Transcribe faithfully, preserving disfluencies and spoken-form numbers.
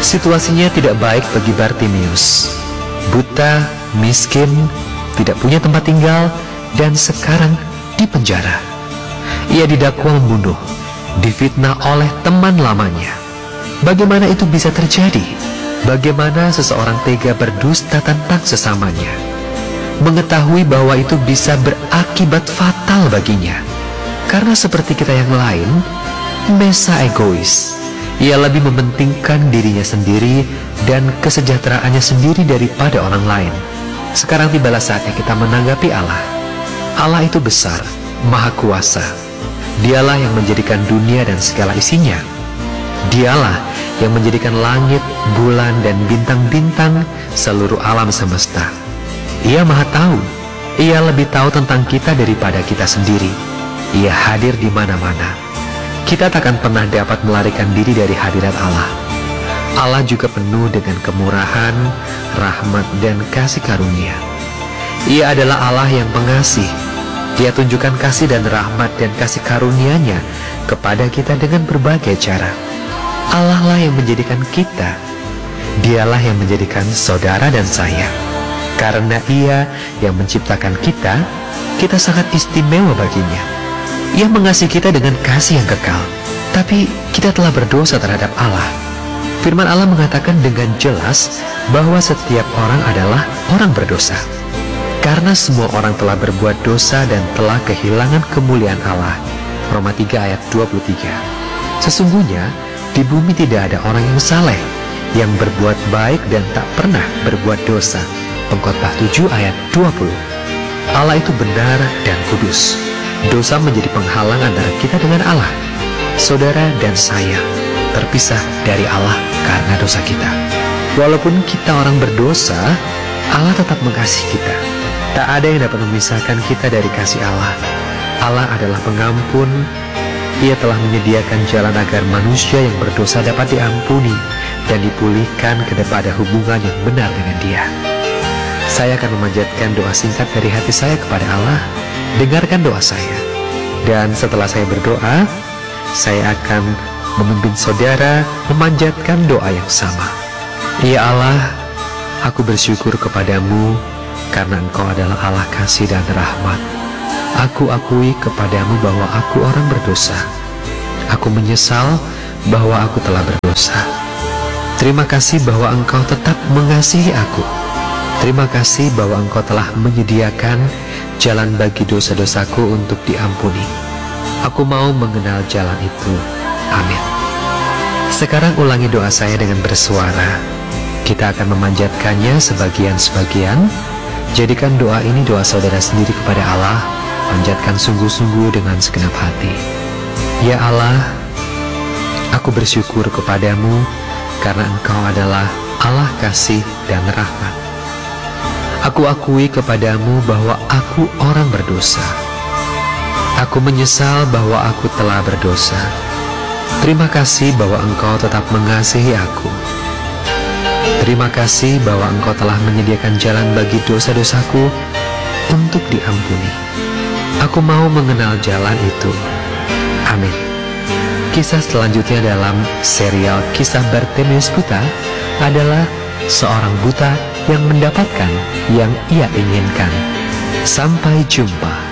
Situasinya tidak baik bagi Bartimius. Buta, miskin, tidak punya tempat tinggal, dan sekarang di penjara. Ia didakwa membunuh, difitnah oleh teman lamanya. Bagaimana itu bisa terjadi? Bagaimana seseorang tega berdusta tentang sesamanya, mengetahui bahwa itu bisa berakibat fatal baginya? Karena seperti kita yang lain, Mesa egois. Ia lebih mementingkan dirinya sendiri dan kesejahteraannya sendiri daripada orang lain. Sekarang tibalah saatnya kita menanggapi Allah. Allah itu besar, maha kuasa. Dialah yang menjadikan dunia dan segala isinya. Dialah yang menjadikan langit, bulan, dan bintang-bintang seluruh alam semesta. Ia maha tahu. Ia lebih tahu tentang kita daripada kita sendiri. Ia hadir di mana-mana. Kita takkan pernah dapat melarikan diri dari hadirat Allah. Allah juga penuh dengan kemurahan, rahmat, dan kasih karunia. Ia adalah Allah yang pengasih. Dia tunjukkan kasih dan rahmat dan kasih karunia-Nya kepada kita dengan berbagai cara. Allah lah yang menjadikan kita. Dialah yang menjadikan saudara dan saya. Karena Ia yang menciptakan kita, kita sangat istimewa baginya. Ia mengasihi kita dengan kasih yang kekal. Tapi kita telah berdosa terhadap Allah. Firman Allah mengatakan dengan jelas bahwa setiap orang adalah orang berdosa. Karena semua orang telah berbuat dosa dan telah kehilangan kemuliaan Allah. Roma tiga ayat dua puluh tiga. Sesungguhnya di bumi tidak ada orang yang saleh, yang berbuat baik dan tak pernah berbuat dosa. Pengkhotbah tujuh ayat dua puluh. Allah itu benar dan kudus. Dosa menjadi penghalang antara kita dengan Allah. Saudara dan saya terpisah dari Allah karena dosa kita. Walaupun kita orang berdosa, Allah tetap mengasihi kita. Tak ada yang dapat memisahkan kita dari kasih Allah. Allah adalah pengampun. Ia telah menyediakan jalan agar manusia yang berdosa dapat diampuni dan dipulihkan kepada hubungan yang benar dengan Dia. Saya akan memanjatkan doa singkat dari hati saya kepada Allah. Dengarkan doa saya. Dan setelah saya berdoa, saya akan memimpin saudara memanjatkan doa yang sama. Ya Allah, aku bersyukur kepadamu karena Engkau adalah Allah kasih dan rahmat. Aku akui kepadamu bahwa aku orang berdosa. Aku menyesal bahwa aku telah berdosa. Terima kasih bahwa Engkau tetap mengasihi aku. Terima kasih bahwa Engkau telah menyediakan jalan bagi dosa-dosaku untuk diampuni. Aku mau mengenal jalan itu. Amin. Sekarang ulangi doa saya dengan bersuara. Kita akan memanjatkannya sebagian-sebagian. Jadikan doa ini doa saudara sendiri kepada Allah. Panjatkan sungguh-sungguh dengan segenap hati. Ya Allah, aku bersyukur kepadamu karena Engkau adalah Allah kasih dan rahmat. Aku akui kepadamu bahwa aku orang berdosa. Aku menyesal bahwa aku telah berdosa. Terima kasih bahwa Engkau tetap mengasihi aku. Terima kasih bahwa Engkau telah menyediakan jalan bagi dosa-dosaku untuk diampuni. Aku mau mengenal jalan itu. Amin. Kisah selanjutnya dalam serial Kisah Bartimius Buta adalah seorang buta yang mendapatkan yang ia inginkan. Sampai jumpa.